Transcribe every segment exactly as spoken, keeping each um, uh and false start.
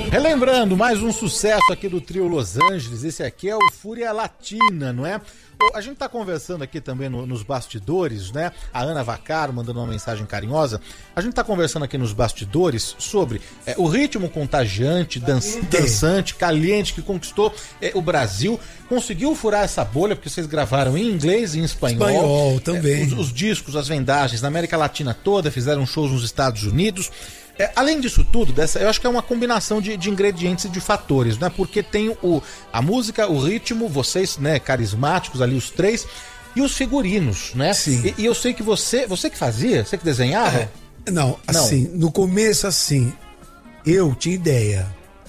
Relembrando, mais um sucesso aqui do trio Los Angeles, esse aqui é o Fúria Latina, não é? A gente tá conversando aqui também no, nos bastidores, né? A Ana Vaccaro mandando uma mensagem carinhosa. A gente tá conversando aqui nos bastidores sobre é, o ritmo contagiante, dan dançante, caliente, que conquistou é, o Brasil. Conseguiu furar essa bolha, porque vocês gravaram em inglês e em espanhol. Espanhol também. É, os, os discos, as vendagens na América Latina toda, fizeram shows nos Estados Unidos. É, além disso tudo, dessa, eu acho que é uma combinação de, de ingredientes e de fatores, né? Porque tem o, a música, o ritmo, vocês, né, carismáticos ali, os três, e os figurinos, né? Sim. E, e eu sei que você, você que fazia, você que desenhava? É, não, assim, não. No começo, assim, eu tinha ideia.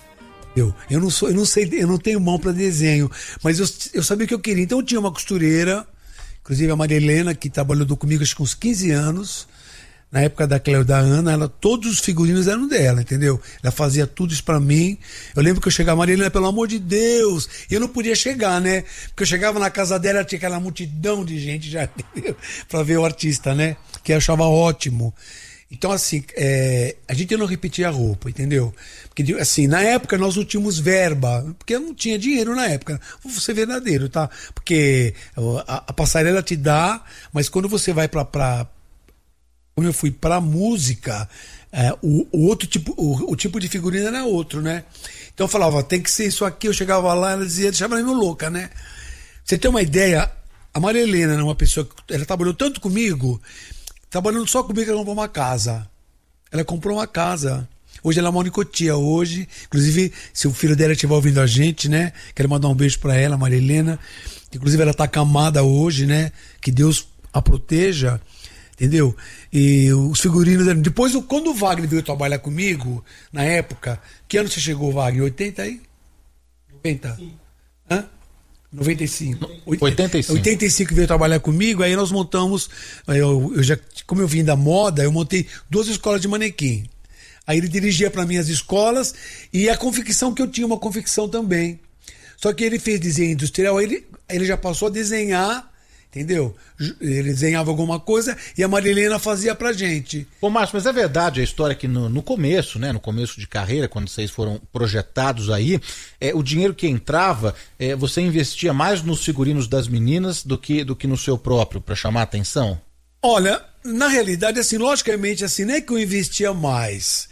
Eu, eu não sou, eu não sei, eu não tenho mão para desenho, mas eu, eu sabia o que eu queria. Então eu tinha uma costureira, inclusive a Maria Helena, que trabalhou comigo acho que uns quinze anos. Na época da Cléo e da Ana, ela, todos os figurinos eram dela, entendeu? Ela fazia tudo isso pra mim. Eu lembro que eu chegava, Maria Helena, pelo amor de Deus, e eu não podia chegar, né? Porque eu chegava na casa dela, tinha aquela multidão de gente já, entendeu? Pra ver o artista, né? Que eu achava ótimo. Então, assim, é, a gente não repetia a roupa, entendeu? Porque, assim, na época nós não tínhamos verba, porque eu não tinha dinheiro na época. Vou ser verdadeiro, tá? Porque a, a passarela te dá, mas quando você vai pra... pra Quando eu fui pra música, é, o, o outro tipo, o, o tipo de figurino era outro, né? Então eu falava, tem que ser isso aqui. Eu chegava lá, ela dizia, deixava ela meio louca, né? Pra você ter uma ideia, a Maria Helena era uma pessoa que ela trabalhou tanto comigo, trabalhando só comigo, ela comprou uma casa. Ela comprou uma casa. Hoje ela mora em Cotia, hoje. Inclusive, se o filho dela estiver ouvindo a gente, né? Quero mandar um beijo pra ela, Maria Helena. Inclusive, ela tá acamada hoje, né? Que Deus a proteja. Entendeu? E os figurinos... Depois, quando o Wagner veio trabalhar comigo, na época... Que ano você chegou, Wagner? oitenta aí? noventa? Sim. Hã? noventa e cinco. oitenta e cinco. oitenta e cinco veio trabalhar comigo, aí nós montamos... Eu, eu já, como eu vim da moda, eu montei duas escolas de manequim. Aí ele dirigia para mim as escolas e a confecção que eu tinha, uma confecção também. Só que ele fez desenho industrial, aí ele, ele já passou a desenhar... Entendeu? Ele desenhava alguma coisa e a Maria Helena fazia pra gente. Ô Márcio, mas é verdade a história que no, no começo, né? No começo de carreira, quando vocês foram projetados aí, é, o dinheiro que entrava, é, você investia mais nos figurinos das meninas do que, do que no seu próprio, pra chamar a atenção? Olha, na realidade, assim, logicamente, assim, não é que eu investia mais.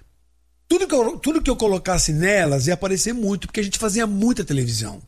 Tudo que eu, tudo que eu colocasse nelas ia aparecer muito, porque a gente fazia muita televisão.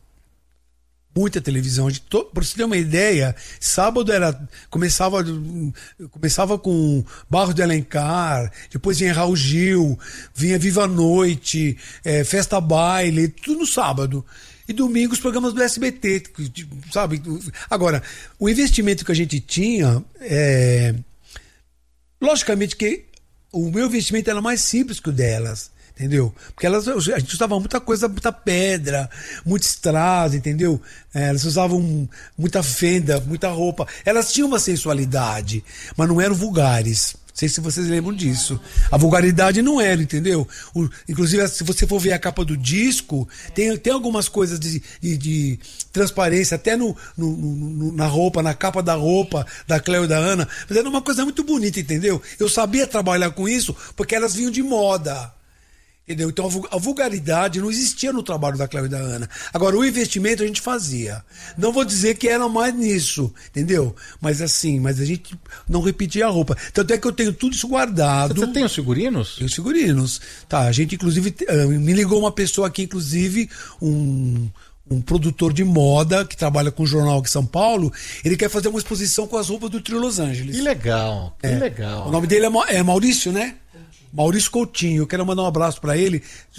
Muita televisão. Para você ter uma ideia, sábado era começava começava com Barros de Alencar, depois vinha Raul Gil, vinha Viva a Noite, é, Festa Baile, tudo no sábado. E domingo os programas do S B T, sabe? Agora, o investimento que a gente tinha, é... logicamente que o meu investimento era mais simples que o delas. Entendeu? Porque elas, a gente usava muita coisa, muita pedra, muito strass, entendeu? É, elas usavam muita fenda, muita roupa. Elas tinham uma sensualidade, mas não eram vulgares. Não sei se vocês lembram disso. A vulgaridade não era, entendeu? O, inclusive, se você for ver a capa do disco, tem, tem algumas coisas de, de, de transparência, até no, no, no, na roupa, na capa da roupa da Cléo e da Ana. Mas era uma coisa muito bonita, entendeu? Eu sabia trabalhar com isso porque elas vinham de moda. Entendeu? Então a vulgaridade não existia no trabalho da Cléo e da Ana. Agora, o investimento a gente fazia. Não vou dizer que era mais nisso, entendeu? Mas assim, mas a gente não repetia a roupa. Tanto é que eu tenho tudo isso guardado. Você tem os figurinos? Tem os figurinos. Tá, a gente inclusive, me ligou uma pessoa aqui, inclusive, um... um produtor de moda que trabalha com o jornal aqui em São Paulo. Ele quer fazer uma exposição com as roupas do trio Los Angeles. Que legal, que é. legal. O nome dele é, Ma é Maurício, né? Maurício Coutinho. Eu quero mandar um abraço para ele.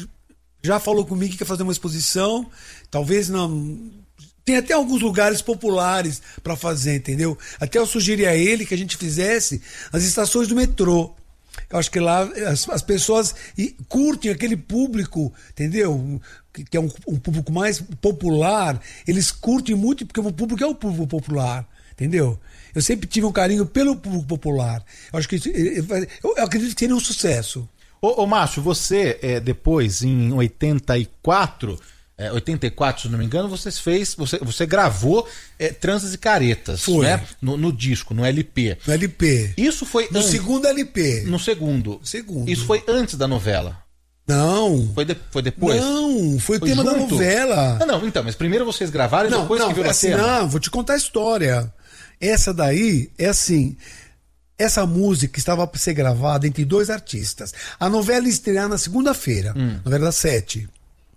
Já falou comigo que quer fazer uma exposição. Talvez não... Tem até alguns lugares populares para fazer, entendeu? Até eu sugeri a ele que a gente fizesse as estações do metrô. Eu acho que lá as, as pessoas curtem aquele público, entendeu? Que, que é um, um público mais popular. Eles curtem muito porque o público é o público popular, entendeu? Eu sempre tive um carinho pelo público popular. Eu acho que eu, eu acredito que seria um sucesso. Ô, ô Márcio, você é, depois, em oitenta e quatro, é, oitenta e quatro, se não me engano, você fez, você, você gravou é, Tranças e Caretas, foi. Né? No, no disco, no L P. No L P. Isso foi no antes, segundo L P. No segundo. Segundo. Isso foi antes da novela. Não. Foi, de, foi depois? Não, foi, foi o tema junto? Da novela. Ah, não, então, mas primeiro vocês gravaram e não, depois não, que virou assim, a tema. Não, vou te contar a história. Essa daí é assim, essa música estava para ser gravada entre dois artistas. A novela ia estrear na segunda-feira, hum. novela das sete.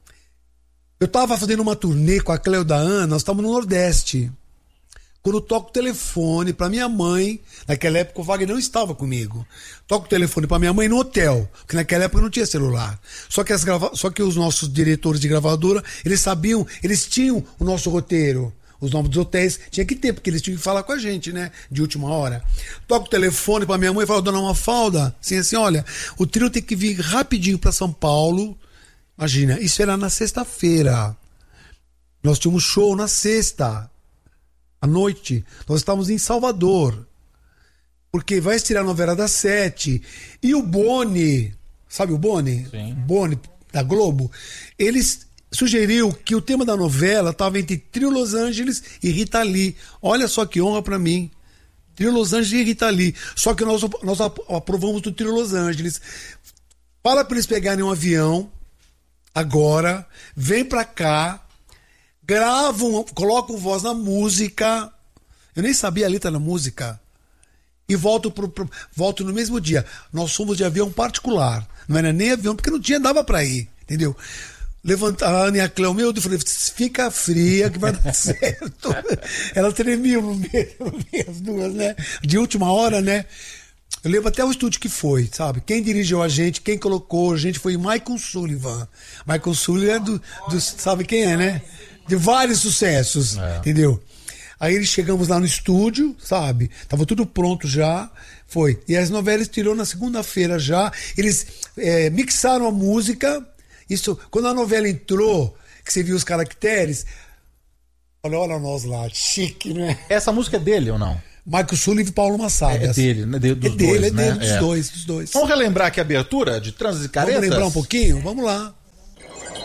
Eu estava fazendo uma turnê com a Cleo da Ana, nós estávamos no Nordeste. Quando eu toco o telefone para minha mãe, naquela época o Wagner não estava comigo. Toco o telefone para minha mãe no hotel, porque naquela época não tinha celular. Só que, as grava... Só que os nossos diretores de gravadora, eles sabiam, eles tinham o nosso roteiro. Os nomes dos hotéis tinha que ter, porque eles tinham que falar com a gente, né? De última hora. Toco o telefone para minha mãe e falo, dona Mafalda, assim, assim, olha, o trio tem que vir rapidinho para São Paulo. Imagina, isso era na sexta-feira. Nós tínhamos show na sexta. À noite, nós estávamos em Salvador, porque vai estrear a novela das sete, e o Boni, sabe o Boni? Sim. Boni, da Globo, ele sugeriu que o tema da novela estava entre Trio Los Angeles e Rita Lee. Olha só que honra para mim, Trio Los Angeles e Rita Lee, só que nós, nós aprovamos do Trio Los Angeles. Fala para eles pegarem um avião, agora, vem para cá, gravam, colocam voz na música. Eu nem sabia a letra na música. E volto, pro, pro, volto no mesmo dia. Nós fomos de avião particular. Não era nem avião, porque não tinha, dava pra ir. Entendeu? Levanta a Ana e a Cleo, meu Deus, eu falei, fica fria que vai dar certo. Ela tremia as duas, né? De última hora, né? Eu lembro até o estúdio que foi, sabe? Quem dirigiu a gente, quem colocou a gente foi Michael Sullivan. Michael Sullivan é do, do sabe quem é, né? De vários sucessos, é. Entendeu? Aí eles chegamos lá no estúdio, sabe? Tava tudo pronto já, foi. E as novelas tirou na segunda-feira já. Eles é, mixaram a música. Isso, quando a novela entrou, que você viu os caracteres, olha, olha nós lá, chique, né? Essa música é dele ou não? Marco Sullivan e Paulo Massad. É dele, né? De, dos é dele, dois, é dele, né? dos é. dois, dos dois. Vamos relembrar aqui a abertura de Trânsito e Caretas? Vamos lembrar um pouquinho? Vamos lá.